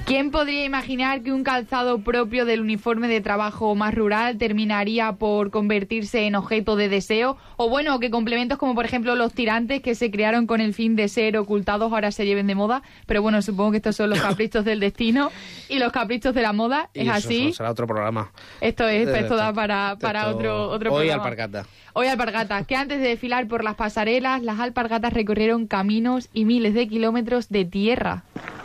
¿Quién podría imaginar que un calzado propio del uniforme de trabajo más rural terminaría por convertirse en objeto de deseo? O bueno, que complementos como por ejemplo los tirantes que se crearon con el fin de ser ocultados ahora se lleven de moda. Pero bueno, supongo que estos son los caprichos del destino y los caprichos de la moda. Y ¿Es así? Eso será otro programa. Esto da para otro Hoy programa. alpargata. Hoy alpargatas, que antes de desfilar por las pasarelas, las alpargatas recorrieron caminos y miles de kilómetros de tierra.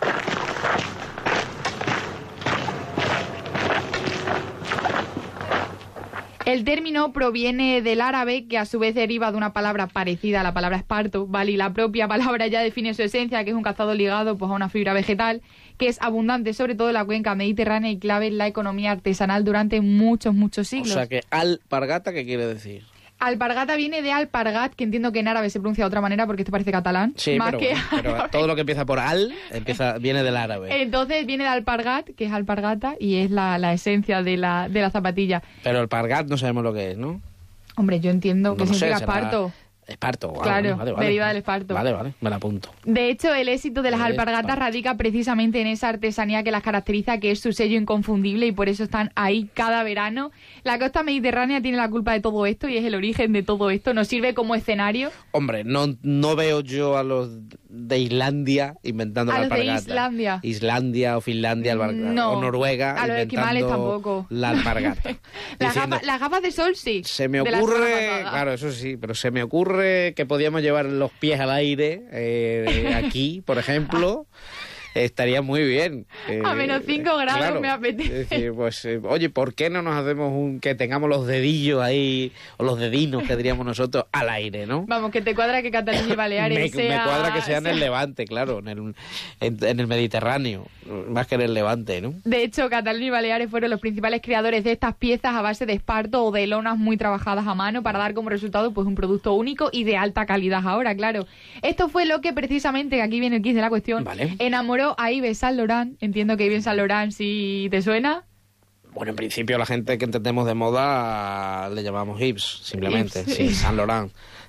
El término proviene del árabe, que a su vez deriva de una palabra parecida a la palabra esparto, ¿vale? Y la propia palabra ya define su esencia, que es un calzado ligado pues, a una fibra vegetal, que es abundante sobre todo en la cuenca mediterránea y clave en la economía artesanal durante muchos siglos. O sea que alpargata, ¿qué quiere decir? Alpargata viene de alpargat, que entiendo que en árabe se pronuncia de otra manera porque esto parece catalán. Sí, más pero todo lo que empieza por viene del árabe. Entonces viene de alpargat, que es alpargata, y es la esencia de la zapatilla. Pero alpargat no sabemos lo que es, ¿no? Hombre, yo entiendo que significa esparto. Esparto, claro, vale. Deriva del esparto. Vale, me la apunto. De hecho, el éxito de las alpargatas radica precisamente en esa artesanía que las caracteriza, que es su sello inconfundible, y por eso están ahí cada verano. La costa mediterránea tiene la culpa de todo esto y es el origen de todo esto. Nos sirve como escenario. Hombre, no veo yo a los de Islandia inventando la alpargata. Islandia o Finlandia, no. O Noruega a los esquimales tampoco. La alpargata. Las gafas de sol sí. Se me ocurre, claro, eso sí, pero se me ocurre que podíamos llevar los pies al aire aquí, por ejemplo. Estaría muy bien. A menos 5 grados claro, me apetece. Es decir, pues, oye, ¿por qué no nos hacemos que tengamos los dedillos ahí, o los dedinos, que diríamos nosotros, al aire, ¿no? Vamos, que te cuadra que Cataluña y Baleares me cuadra que sea en el Levante, claro, en el Mediterráneo, más que en el Levante, ¿no? De hecho, Cataluña y Baleares fueron los principales creadores de estas piezas a base de esparto o de lonas muy trabajadas a mano para dar como resultado pues un producto único y de alta calidad ahora, claro. Esto fue lo que precisamente, aquí viene el quiz de la cuestión, enamoró a Yves Saint Laurent. Entiendo que Yves Saint Laurent sí te suena. Bueno, en principio la gente que entendemos de moda le llamamos Yves, simplemente. Yves. Sí, Saint Laurent.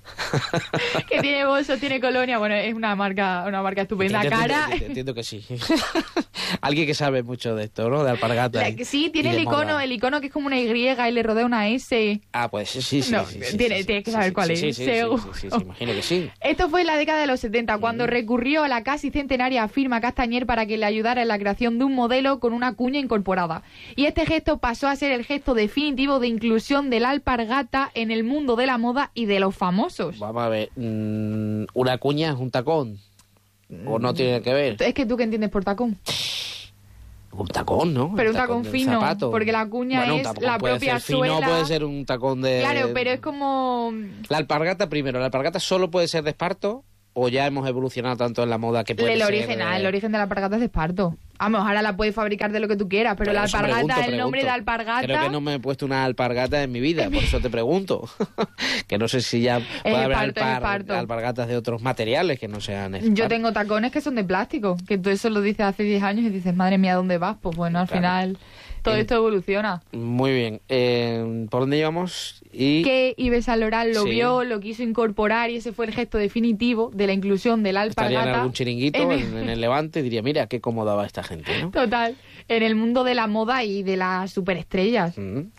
Que tiene bolsos, tiene colonia. Bueno, es una marca estupenda. Entiendo que sí. Alguien que sabe mucho de esto, ¿no? De alpargata. Sí, tiene el icono que es como una Y y le rodea una S. Ah, pues sí. Tienes que saber cuál es. Sí, imagino que sí. Esto fue en la década de los 70, cuando recurrió a la casi centenaria firma Castañer para que le ayudara en la creación de un modelo con una cuña incorporada. Y este gesto pasó a ser el gesto definitivo de inclusión de la alpargata en el mundo de la moda y de los famosos. Vamos a ver, ¿una cuña es un tacón? ¿O no tiene que ver? Es que tú, ¿qué entiendes por tacón? Un tacón, ¿no? Pero un tacón fino, porque la cuña es la propia suela. No puede ser un tacón de... Claro, pero es como... La alpargata solo puede ser de esparto, o ya hemos evolucionado tanto en la moda que puede ser... El origen de la alpargata es de esparto. Vamos, ahora la puedes fabricar de lo que tú quieras, pero la alpargata, el nombre de alpargata... Creo que no me he puesto una alpargata en mi vida, por eso te pregunto. Que no sé si ya puede haber alpargatas de otros materiales que no sean esparto. Yo tengo tacones que son de plástico, que tú eso lo dices hace 10 años y dices, madre mía, ¿dónde vas? Pues bueno, al final... Todo esto evoluciona. Muy bien. ¿Por dónde llevamos? Que Yves Saint Laurent lo vio, lo quiso incorporar y ese fue el gesto definitivo de la inclusión de la alpargata. Estaría en algún chiringuito en el Levante y diría, mira, qué cómoda va esta gente, ¿no? Total. En el mundo de la moda y de las superestrellas.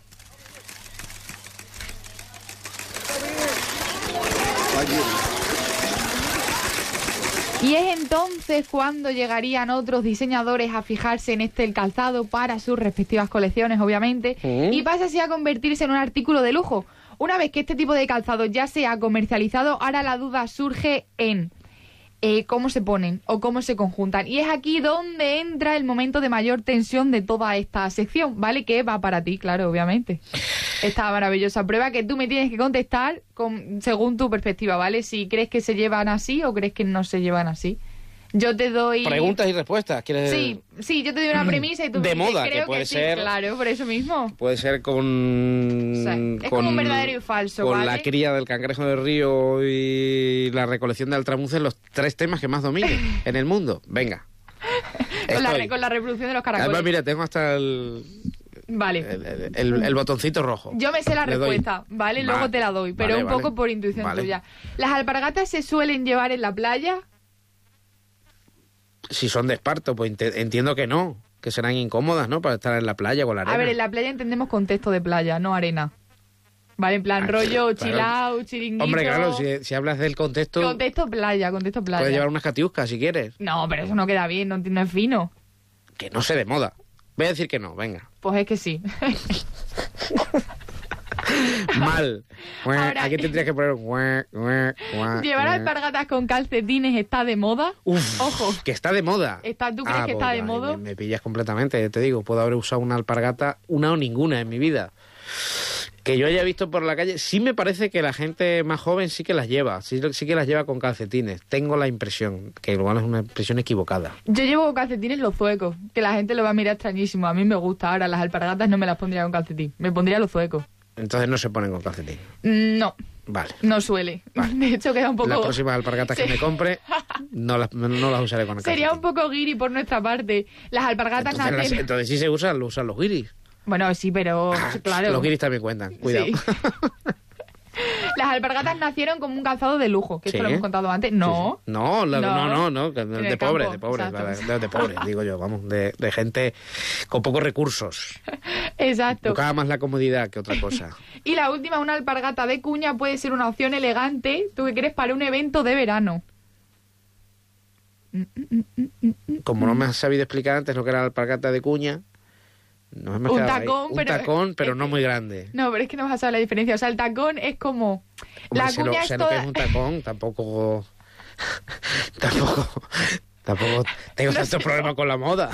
Y es entonces cuando llegarían otros diseñadores a fijarse en el calzado para sus respectivas colecciones, obviamente, y pasa así a convertirse en un artículo de lujo. Una vez que este tipo de calzado ya se ha comercializado, ahora la duda surge en cómo se ponen o cómo se conjuntan. Y es aquí donde entra el momento de mayor tensión de toda esta sección, ¿vale? Que va para ti, claro, obviamente. Esta maravillosa prueba que tú me tienes que contestar según tu perspectiva, ¿vale? Si crees que se llevan así o crees que no se llevan así. Yo te doy... Preguntas y respuestas, ¿quieres? Sí, yo te doy una premisa y tú de me dices, moda, creo que puede que ser... Sí, claro, por eso mismo. Puede ser es como un verdadero y falso, con ¿vale? La cría del cangrejo del río y la recolección de altramuces, los 3 temas que más dominen en el mundo. Venga. con la reproducción de los caracoles. Además, mira, tengo hasta el botoncito rojo. Yo me sé la respuesta, ¿vale? Luego te la doy, pero un poco por intuición tuya. ¿Las alpargatas se suelen llevar en la playa? Si son de esparto, pues entiendo que no. que serán incómodas, ¿no? Para estar en la playa con la arena. A ver, en la playa entendemos contexto de playa, no arena. Vale, en plan rollo, chill out, chiringuito. Hombre, claro, si hablas del contexto... Contexto playa. Puedes llevar unas catiuscas si quieres. No, pero eso no queda bien, no es fino. Que no se de moda. Voy a decir que no, venga. Pues es que sí. Mal. Ahora, aquí tendrías que poner... Llevar alpargatas con calcetines está de moda. Uf, ojo. Que está de moda. ¿Tú crees que está de moda? Me pillas completamente, te digo. Puedo haber usado una alpargata, una o ninguna en mi vida. Que yo haya visto por la calle, sí me parece que la gente más joven sí que las lleva, sí que las lleva con calcetines. Tengo la impresión, que igual es una impresión equivocada. Yo llevo calcetines los zuecos, que la gente lo va a mirar extrañísimo. A mí me gusta. Ahora las alpargatas no me las pondría con calcetín, me pondría los zuecos. Entonces no se ponen con calcetín. No. Vale. No suele. Vale. De hecho queda un poco... Las próximas alpargatas que me compre no las usaré con calcetín. Sería un poco guiri por nuestra parte. Las alpargatas entonces sí se usan los guiris. Bueno, sí, pero claro. Los guiris también cuentan, cuidado. Sí. Las alpargatas nacieron como un calzado de lujo, que esto lo hemos contado antes. No. Sí. No, de pobres, digo yo, vamos, de gente con pocos recursos. Exacto. Buscaba más la comodidad que otra cosa. Y la última, una alpargata de cuña puede ser una opción elegante, tú que quieres, para un evento de verano. Como no me has sabido explicar antes lo que era la alpargata de cuña... Un tacón, pero no muy grande. No, pero es que no vas a saber la diferencia. O sea, el tacón es como... Hombre, la cuña es lo que es un tacón, tampoco tengo tantos problemas con la moda.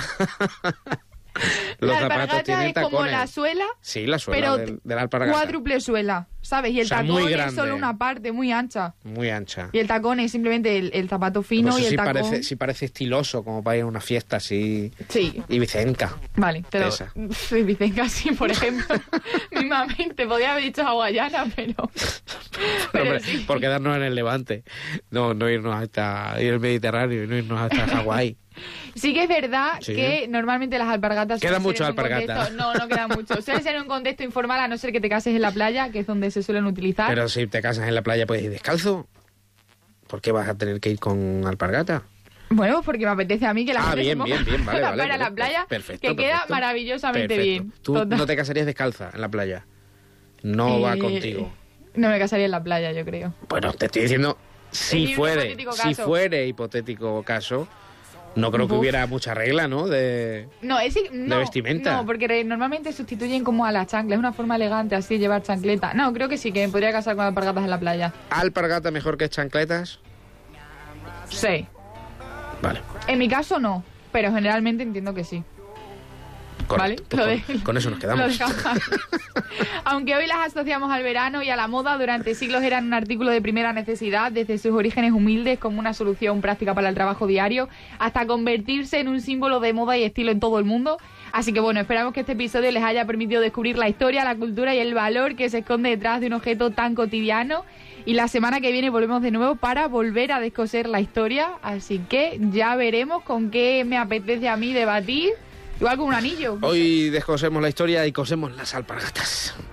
La alpargata es como la suela, sí, la suela pero de la alpargata. Cuádruple suela, ¿sabes? Y el tacón es solo una parte muy ancha. Muy ancha. Y el tacón es simplemente el zapato fino. Pues y el tacón... Sí parece estiloso, como para ir a una fiesta así. Sí. Y Vicenca. Vale, pero... Vicenca sí, por ejemplo. Mismamente, podría haber dicho hawaiana, pero hombre, sí. Por quedarnos en el Levante. No irnos hasta ir al Mediterráneo y no irnos hasta Hawái. Sí que es verdad que normalmente las alpargatas... Queda mucho alpargata. No queda mucho. Suele ser en un contexto informal, a no ser que te cases en la playa, que es donde se suelen utilizar. Pero si te casas en la playa puedes ir descalzo. ¿Por qué vas a tener que ir con alpargata? Bueno, porque me apetece a mí que la gente bien, vale, para la playa, perfecto, que queda maravillosamente bien. ¿Tú no te casarías descalza en la playa? No va contigo. No me casaría en la playa, yo creo. Bueno, te estoy diciendo, si fuere hipotético caso... No creo que hubiera mucha regla, ¿no? De vestimenta. No, porque normalmente sustituyen como a la chancla. Es una forma elegante así llevar chancleta. No, creo que sí, que me podría casar con alpargatas en la playa. ¿Alpargata mejor que chancletas? Sí. Vale. En mi caso no, pero generalmente entiendo que sí. Correcto. ¿Vale? Con eso nos quedamos. Aunque hoy las asociamos al verano y a la moda, durante siglos eran un artículo de primera necesidad, desde sus orígenes humildes como una solución práctica para el trabajo diario, hasta convertirse en un símbolo de moda y estilo en todo el mundo. Así que bueno, esperamos que este episodio les haya permitido descubrir la historia, la cultura y el valor que se esconde detrás de un objeto tan cotidiano. Y la semana que viene volvemos de nuevo para volver a descoser la historia. Así que ya veremos con qué me apetece a mí debatir. Igual con un anillo. Hoy descosemos la historia y cosemos las alpargatas.